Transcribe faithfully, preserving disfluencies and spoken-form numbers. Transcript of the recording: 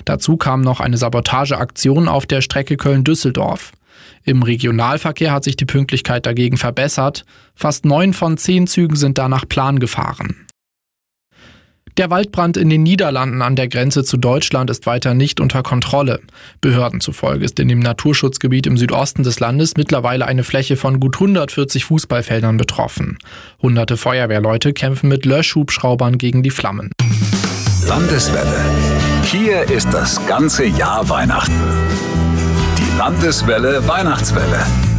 Dazu kam noch eine Sabotageaktion auf der Strecke Köln-Düsseldorf. Im Regionalverkehr hat sich die Pünktlichkeit dagegen verbessert. Fast neun von zehn Zügen sind da nach Plan gefahren. Der Waldbrand in den Niederlanden an der Grenze zu Deutschland ist weiter nicht unter Kontrolle. Behörden zufolge ist in dem Naturschutzgebiet im Südosten des Landes mittlerweile eine Fläche von gut hundertvierzig Fußballfeldern betroffen. Hunderte Feuerwehrleute kämpfen mit Löschhubschraubern gegen die Flammen. Landeswelle. Hier ist das ganze Jahr Weihnachten. Die Landeswelle Weihnachtswelle.